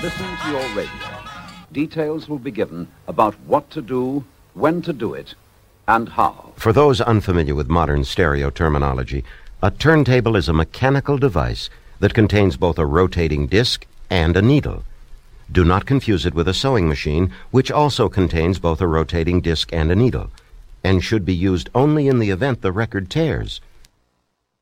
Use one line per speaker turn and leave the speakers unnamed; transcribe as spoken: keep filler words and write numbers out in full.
listen to your radio. Details will be given about what to do, when to do it, and how.
For those unfamiliar with modern stereo terminology, a turntable is a mechanical device that contains both a rotating disc and a needle. Do not confuse it with a sewing machine, which also contains both a rotating disc and a needle, and should be used only in the event the record tears.